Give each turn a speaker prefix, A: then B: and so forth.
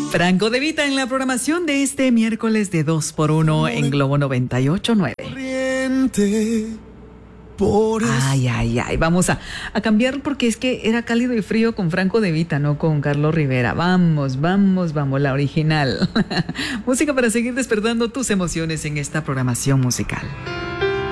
A: Franco De Vita en la programación de este miércoles de 2x1 en Globo 98.9. Ay, vamos a cambiar porque es que era cálido y frío con Franco De Vita, no con Carlos Rivera. Vamos, la original. Música para seguir despertando tus emociones en esta programación musical.